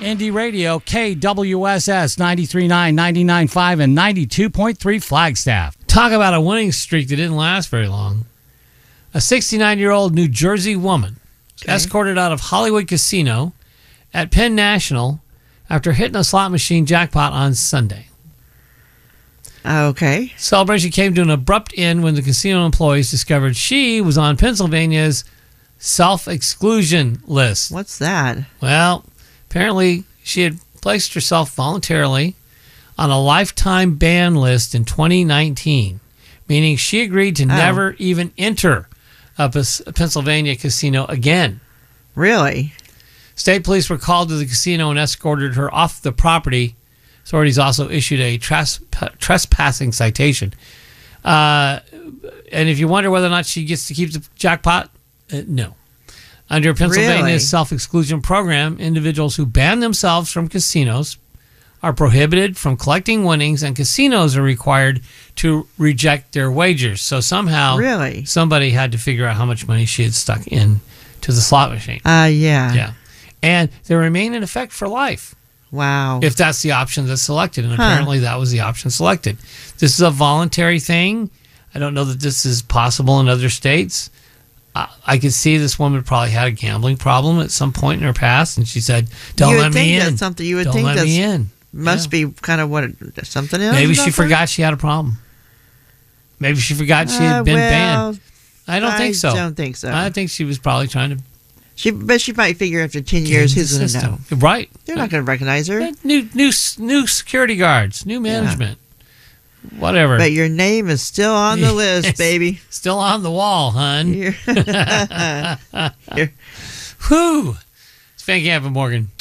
Indie Radio, KWSS 93.9, 99.5, and 92.3 Flagstaff. Talk about a winning streak that didn't last very long. A 69-year-old New Jersey woman escorted out of Hollywood Casino at Penn National after hitting a slot machine jackpot on Sunday. Okay. Celebration came to an abrupt end when the casino employees discovered she was on Pennsylvania's self-exclusion list. What's that? Well, apparently she had placed herself voluntarily on a lifetime ban list in 2019, meaning she agreed to never even enter a Pennsylvania casino again. Really? State police were called to the casino and escorted her off the property. Authorities also issued a trespassing citation. And if you wonder whether or not she gets to keep the jackpot, no. Under Pennsylvania's self-exclusion program, individuals who ban themselves from casinos are prohibited from collecting winnings, and casinos are required to reject their wagers. So somehow somebody had to figure out how much money she had stuck in to the slot machine. Yeah. And they remain in effect for life. Wow. If that's the option that's selected. And apparently that was the option selected. This is a voluntary thing. I don't know that this is possible in other states. I could see this woman probably had a gambling problem at some point in her past, and she said, "Don't let me in." That's something you would Don't think let me in. Must be kind of what something else. Maybe she forgot she had a problem. Maybe she forgot she had been banned. I don't think so. I don't think so. I think she was probably trying to. But she might figure after 10 years, who's going to know? Right. They're not going to recognize her. New security guards, new management, whatever. But your name is still on the list, baby. Still on the wall, hun. Whew. It's Van Camp and Morgan.